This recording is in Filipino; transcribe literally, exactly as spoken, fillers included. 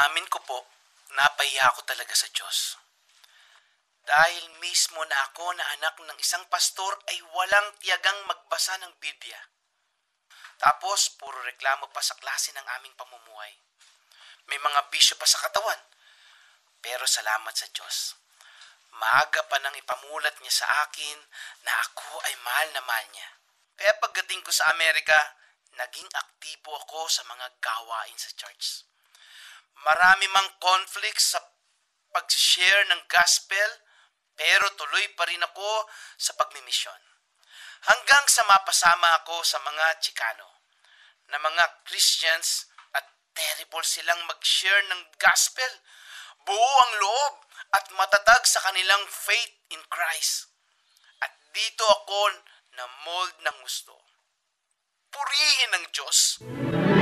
Amin ko po, napahiya ako talaga sa Diyos. Dahil mismo na ako na anak ng isang pastor ay walang tiyagang magbasa ng Biblia. Tapos, puro reklamo pa sa klase ng aming pamumuhay. May mga bisyo pa sa katawan. Pero salamat sa Diyos. Maaga pa nang ipamulat niya sa akin na ako ay mahal na mahal niya. Kaya pagdating ko sa Amerika, naging aktibo ako sa mga gawain sa church. Marami mang conflict sa pag-share ng gospel, pero tuloy pa rin ako sa pagmimisyon. Hanggang sa mapasama ako sa mga Chicano, na mga Christians at terrible silang mag-share ng gospel. Buo ang loob at matatag sa kanilang faith in Christ. At dito ako na mold ng gusto. Purihin ng Diyos.